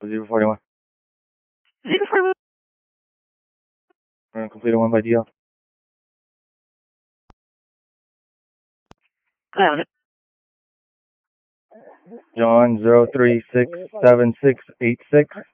041. We're going to complete a 1 by DL. John 0367686.